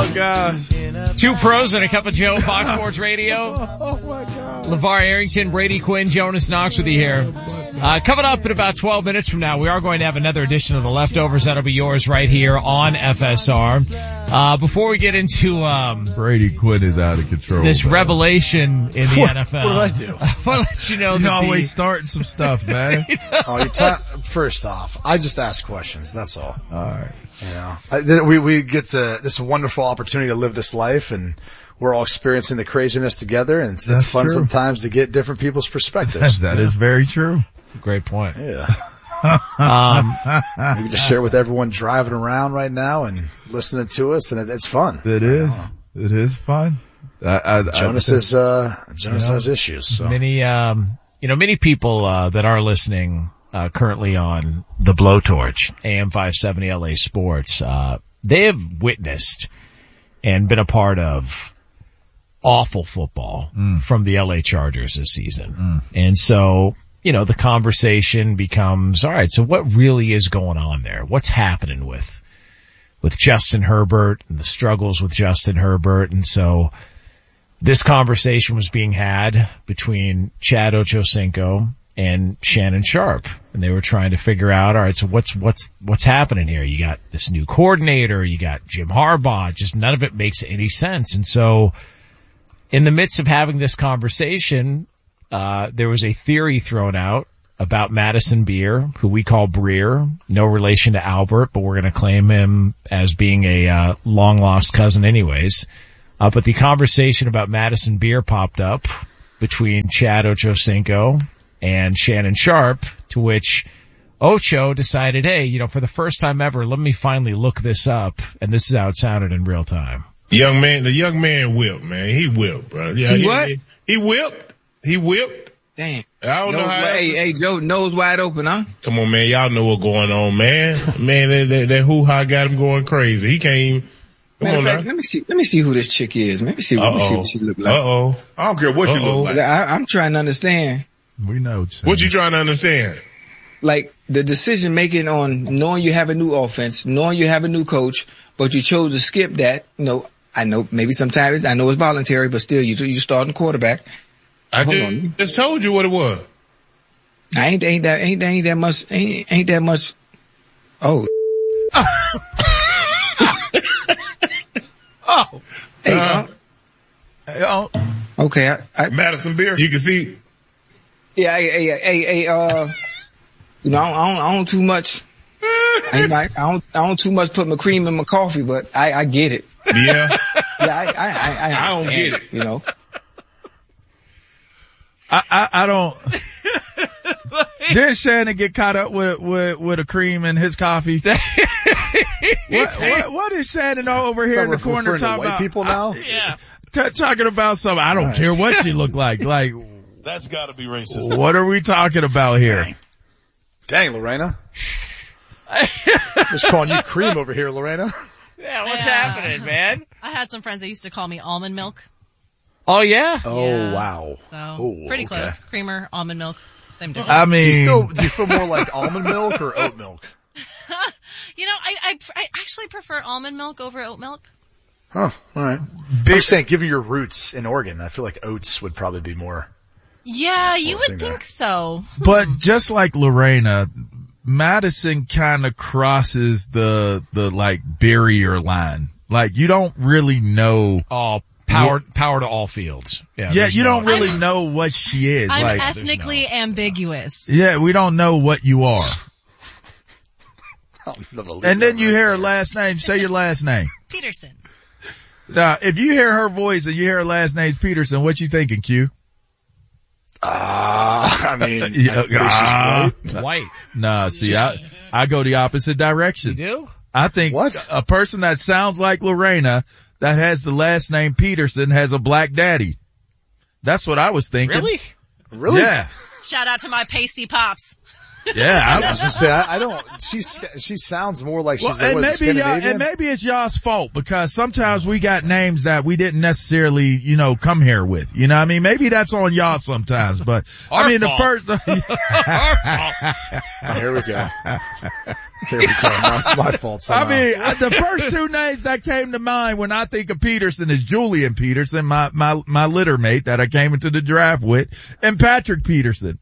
Oh, gosh. Two pros and a cup of Joe, Fox Sports Radio. Oh, my God. LeVar Arrington, Brady Quinn, Jonas Knox with you here. Coming up in about 12 minutes from now, we are going to have another edition of The Leftovers. That'll be yours right here on FSR. Before we get into, Brady Quinn is out of control. this revelation in the NFL. What did I do? I want to let you know You're that always starting some stuff, man. First off, I just ask questions. That's all. All right. You know, we get this wonderful opportunity to live this life, and we're all experiencing the craziness together, and it's fun true. sometimes to get different people's perspectives. That is very true. That's a great point. Yeah. We can just share with everyone driving around right now and listening to us, and it's fun. It is fun. Jonas has issues. So. Many people that are listening currently on the Blowtorch, AM 570 LA Sports, they have witnessed and been a part of awful football from the LA Chargers this season. And so, the conversation becomes, all right, so what really is going on there? What's happening with Justin Herbert and the struggles with Justin Herbert? And so this conversation was being had between Chad Ochocinco and Shannon Sharp, and they were trying to figure out, all right, so what's happening here? You got this new coordinator, you got Jim Harbaugh, just none of it makes any sense. And so in the midst of having this conversation, there was a theory thrown out about Madison Beer, who we call Breer, no relation to Albert, but we're going to claim him as being a long lost cousin anyways. But the conversation about Madison Beer popped up between Chad Ochocinco and Shannon Sharp, to which Ocho decided, hey, for the first time ever, let me finally look this up. And this is how it sounded in real time. The young man whipped, man. He whipped, bro. Yeah, he whipped. He whipped. Damn. I don't know how. Hey, Joe, nose wide open, huh? Come on, man. Y'all know what's going on, man. Man, that hoo-ha got him going crazy. He can't even. Come on, let me see who this chick is. Let me see what she look like. Uh-oh. I don't care what you look like. I'm trying to understand. We know. What you trying to understand? Like the decision making on knowing you have a new offense, knowing you have a new coach, but you chose to skip that. I know maybe sometimes I know it's voluntary, but still you starting quarterback. I just told you what it was. Ain't that much. Oh. Oh. Hey, okay. Madison Beer. You can see. Yeah. I don't too much. I don't too much put my cream in my coffee, but I get it. Yeah. Yeah. I don't get it. I don't. Didn't Shannon get caught up with a cream in his coffee? What is Shannon over here in the corner talking about? People now? Yeah. Talking about something. I don't care what she looked like. Like, That's gotta be racist. what are we talking about here? Dang, Lorena. Just calling you cream over here, Lorena. Yeah, what's happening, man? I had some friends that used to call me almond milk. Oh, yeah? Oh, Yeah. wow. So pretty close. Creamer, almond milk, same difference. I mean, do you feel more like almond milk or oat milk? I actually prefer almond milk over oat milk. Huh, alright. I'm just saying, given your roots in Oregon, I feel like oats would probably be more. Yeah, you would think so. but just like Lorena, Madison kind of crosses the like barrier line. Like you don't really know. Oh, power to all fields. Yeah, you don't really know what she is. I'm like ethnically ambiguous. Yeah, we don't know what you are. And then you hear her last name. Say your last name. Peterson. Now, if you hear her voice and you hear her last name Peterson, what you thinking, Q? I mean, White. Nah, see, I go the opposite direction. You do? I think a person that sounds like Lorena that has the last name Peterson has a black daddy. That's what I was thinking. Really? Really? Yeah. Shout out to my pasty pops. Yeah, I was gonna say, I don't, she sounds more like she's and maybe it's y'all's fault because sometimes we got names that we didn't necessarily, come here with. You know what I mean? Maybe that's on y'all sometimes, but the first, here we go. Here we go. Now it's my fault somehow. The first two names that came to mind when I think of Peterson is Julian Peterson, my litter mate that I came into the draft with, and Patrick Peterson.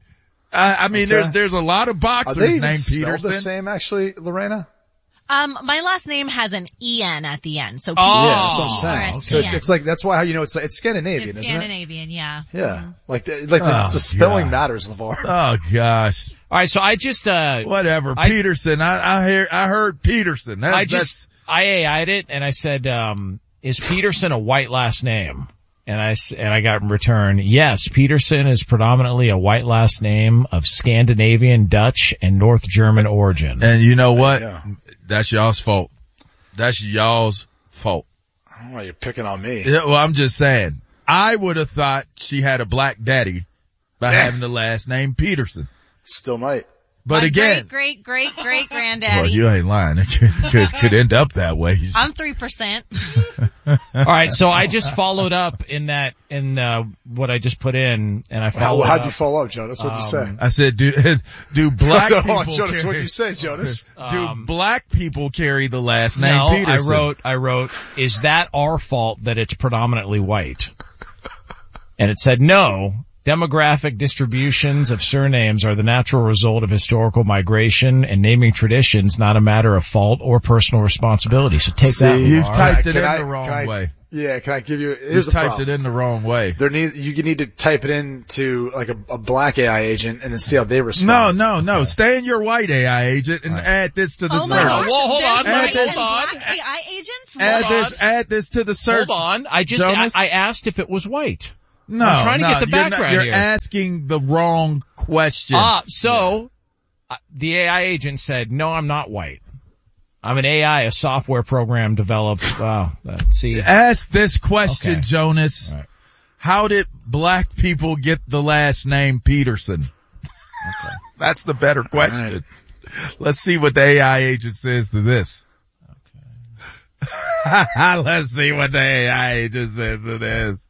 There's a lot of boxers named Peterson. Are they the same actually, Lorena? My last name has an EN at the end, so yeah, that's what I'm saying. So it's like, that's why it's Scandinavian, it's isn't Scandinavian, it? Yeah. Yeah. The spelling matters, LeVar. Oh gosh. All right, so I just whatever. Peterson. I heard Peterson. I AI'd it and I said, is Peterson a white last name? And I got in return, yes, Peterson is predominantly a white last name of Scandinavian, Dutch, and North German origin. And you know what? Yeah. That's y'all's fault. That's y'all's fault. I don't know why you're picking on me. Yeah, well, I'm just saying. I would have thought she had a black daddy by having the last name Peterson. Still might. But my again, great granddaddy. Well, you ain't lying. It could end up that way. I'm 3%. All right, so I just followed up in what I just put in, and I followed. How'd you follow up, Jonas? What'd you say? I said, do black people? Jonas, what'd you say, Jonas? Do black people carry the last name Peterson? I wrote, is that our fault that it's predominantly white? And it said no. Demographic distributions of surnames are the natural result of historical migration and naming traditions, not a matter of fault or personal responsibility. So take that. You've typed it in the wrong way. Yeah, can I give you, here's the problem. Typed it in the wrong way. You need to type it into like a black AI agent and then see how they respond. No. Okay. Stay in your white AI agent and add this to the search. My gosh, well, hold on. Black AI agents? Add this to the search. Hold on. I asked if it was white. No, I'm trying to get the background you're here. asking the wrong question. The AI agent said, no, I'm not white. I'm an AI, a software program developed, see. Ask this question, Okay. Jonas. Right. How did black people get the last name Peterson? Okay. That's the better question. Right. Let's see what the AI agent says to this. Okay. Let's see what the AI agent says to this.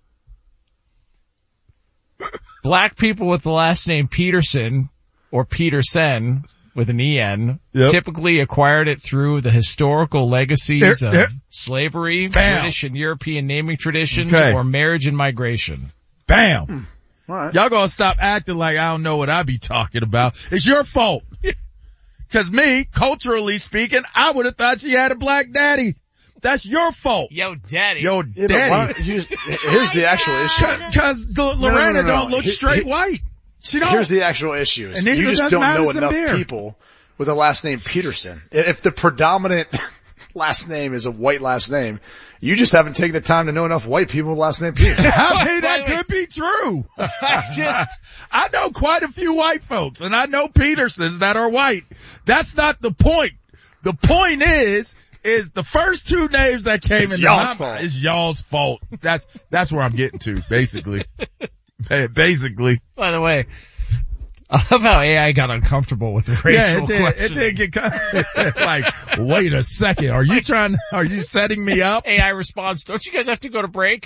Black people with the last name Peterson or Peterson with an EN typically acquired it through the historical legacies of slavery, British and European naming traditions, or marriage and migration. Bam! All right. Y'all gonna stop acting like I don't know what I be talking about. It's your fault. Cause me, culturally speaking, I would have thought she had a black daddy. That's your fault. Yo, daddy. Here's the actual issue. Cause Lorena don't look straight white. She don't. Here's the actual issue. You just don't know enough people with a last name Peterson. If the predominant last name is a white last name, you just haven't taken the time to know enough white people with the last name Peterson. That could be true. I know quite a few white folks and I know Petersons that are white. That's not the point. The point is the first two names that came in my mind is y'all's fault. That's where I'm getting to, basically. Basically. By the way, I love how AI got uncomfortable with the racial questioning. It did get like, wait a second, are you setting me up? AI responds, don't you guys have to go to break?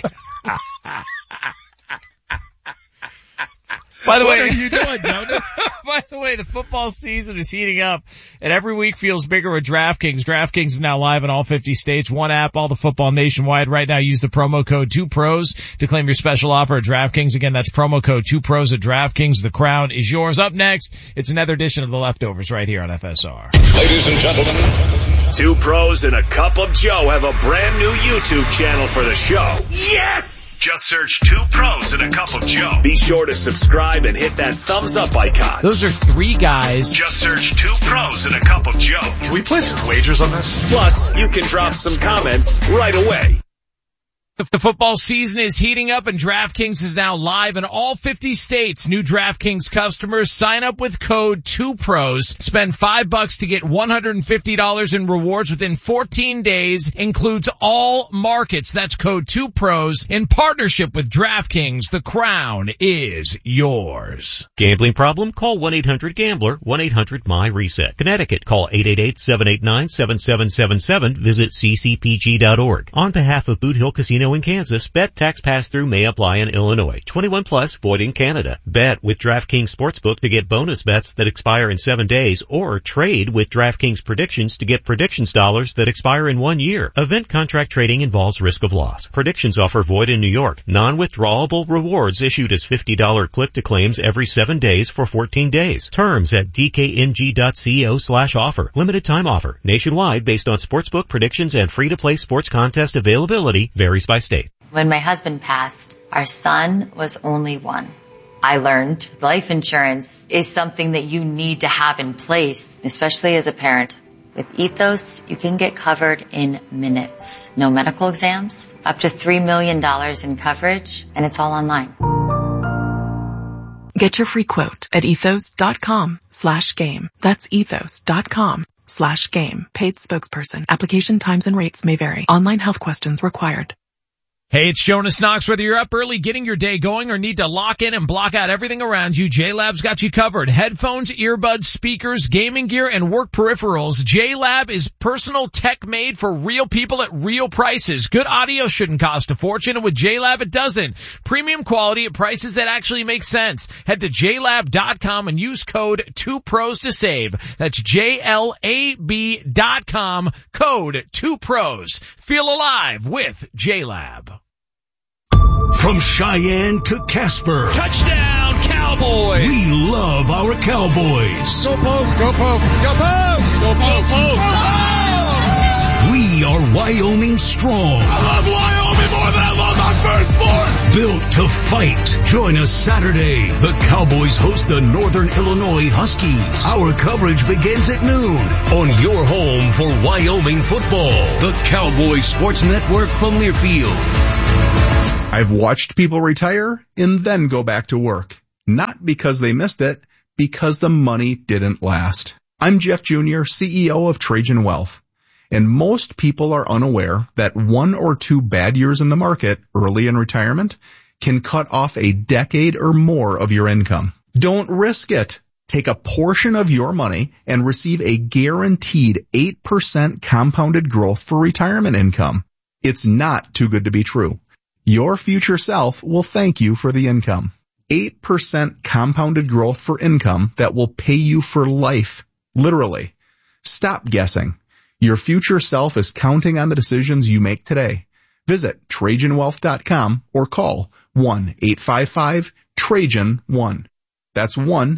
By the way, what are you doing, Jonas? By the way, the football season is heating up, and every week feels bigger with DraftKings. DraftKings is now live in all 50 states. One app, all the football nationwide. Right now, use the promo code 2pros to claim your special offer at DraftKings. Again, that's promo code 2pros at DraftKings. The crown is yours. Up next, it's another edition of The Leftovers right here on FSR. Ladies and gentlemen, Two Pros and a Cup of Joe have a brand new YouTube channel for the show. Yes! Just search Two Pros and a Cup of Joe. Be sure to subscribe and hit that thumbs up icon. Those are three guys. Just search Two Pros and a Cup of Joe. Can we play some wagers on this? Plus, you can drop some comments right away. The football season is heating up and DraftKings is now live in all 50 states. New DraftKings customers sign up with code 2pros. Spend $5 to get $150 in rewards within 14 days. Includes all markets. That's code 2pros in partnership with DraftKings. The crown is yours. Gambling problem? Call 1-800-GAMBLER, 1-800-MY-RESET. Connecticut, call 888-789-7777. Visit ccpg.org. On behalf of Boot Hill Casino in Kansas, bet tax pass-through may apply in Illinois. 21 plus, void in Canada. Bet with DraftKings Sportsbook to get bonus bets that expire in 7 days, or trade with DraftKings Predictions to get predictions dollars that expire in 1 year. Event contract trading involves risk of loss. Predictions offer void in New York. Non-withdrawable rewards issued as $50 click-to-claims every 7 days for 14 days. Terms at dkng.co/offer. Limited time offer. Nationwide based on sportsbook predictions and free-to-play sports contest availability varies by state. When my husband passed, our son was only 1. I learned life insurance is something that you need to have in place, especially as a parent. With Ethos, you can get covered in minutes. No medical exams, up to $3 million in coverage, and it's all online. Get your free quote at ethos.com/game. That's ethos.com/game. Paid spokesperson. Application times and rates may vary. Online health questions required. Hey, it's Jonas Knox. Whether you're up early getting your day going or need to lock in and block out everything around you, JLab's got you covered. Headphones, earbuds, speakers, gaming gear, and work peripherals. JLab is personal tech made for real people at real prices. Good audio shouldn't cost a fortune, and with JLab it doesn't. Premium quality at prices that actually make sense. Head to JLab.com and use code 2pros to save. That's JLAB.com, code 2pros. Feel alive with JLab. From Cheyenne to Casper. Touchdown, Cowboys! We love our Cowboys. Go Pokes, go Pokes, go Pokes! Go Pokes! Go Pokes! We are Wyoming strong. I love Wyoming more than I love my firstborn. Built to fight. Join us Saturday. The Cowboys host the Northern Illinois Huskies. Our coverage begins at noon on your home for Wyoming football. The Cowboys Sports Network from Learfield. I've watched people retire and then go back to work. Not because they missed it, because the money didn't last. I'm Jeff Jr., CEO of Trajan Wealth. And most people are unaware that 1 or 2 bad years in the market early in retirement can cut off a decade or more of your income. Don't risk it. Take a portion of your money and receive a guaranteed 8% compounded growth for retirement income. It's not too good to be true. Your future self will thank you for the income. 8% compounded growth for income that will pay you for life. Literally. Stop guessing. Your future self is counting on the decisions you make today. Visit TrajanWealth.com or call 1-855-TRAJAN-1. That's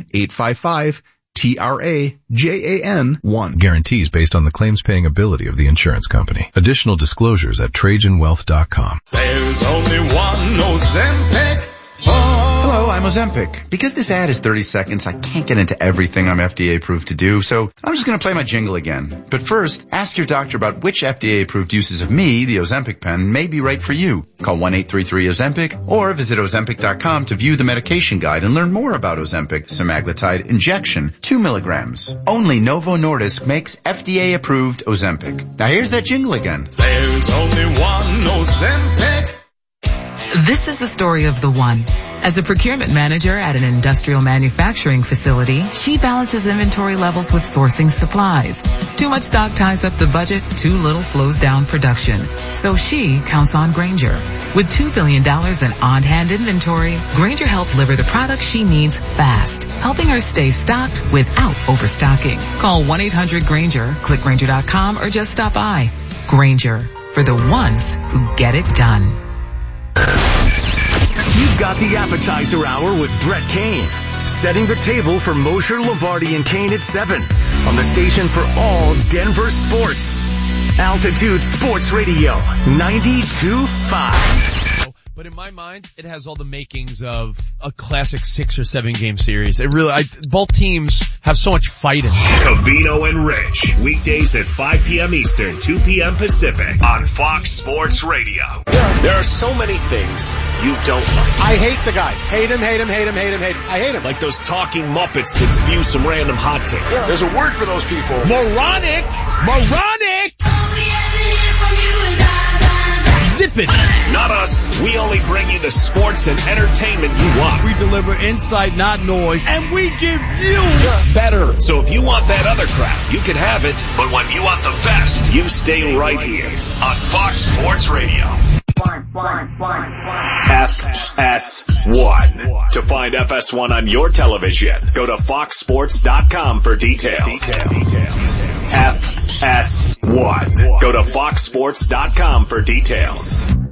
1-855-TRAJAN-1. Guarantees based on the claims paying ability of the insurance company. Additional disclosures at TrajanWealth.com. There's only one Ozempic. Hello, I'm Ozempic. Because this ad is 30 seconds, I can't get into everything I'm FDA approved to do, so I'm just going to play my jingle again. But first, ask your doctor about which FDA approved uses of me, the Ozempic pen, may be right for you. Call 1-833-OZEMPIC or visit Ozempic.com to view the medication guide and learn more about Ozempic semaglutide injection, 2 milligrams. Only Novo Nordisk makes FDA approved Ozempic. Now here's that jingle again. There's only one Ozempic. This is the story of the one. As a procurement manager at an industrial manufacturing facility, she balances inventory levels with sourcing supplies. Too much stock ties up the budget, too little slows down production. So she counts on Grainger. With $2 billion in on-hand inventory, Grainger helps deliver the products she needs fast, helping her stay stocked without overstocking. Call 1-800-GRAINGER, click Grainger.com, or just stop by. Grainger, for the ones who get it done. You've got the appetizer hour with Brett Kane, setting the table for Mosher, Lombardi, and Kane at 7 on the station for all Denver sports. Altitude Sports Radio 92.5. But in my mind, it has all the makings of a classic 6 or 7 game series. It really, both teams have so much fight in it. Covino and Rich, weekdays at 5 p.m. Eastern, 2 p.m. Pacific on Fox Sports Radio. There are so many things you don't like. I hate the guy. Hate him. I hate him. Like those talking Muppets that spew some random hot takes. Yeah. There's a word for those people. Moronic! Zip it! Not us. We only bring you the sports and entertainment you want. We deliver insight, not noise, and we give you better. So if you want that other crap, you can have it. But when you want the best, you stay right here on Fox Sports Radio. FS1. To find FS1 on your television, go to foxsports.com for details. FS1. Go to foxsports.com for details.